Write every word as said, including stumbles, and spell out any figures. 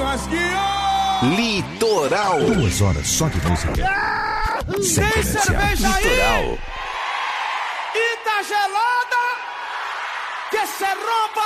Litoral. Duas horas só de música. Ah, sem tem comercial. cerveja Litoral. aí? E tá gelada? Que cê rompe.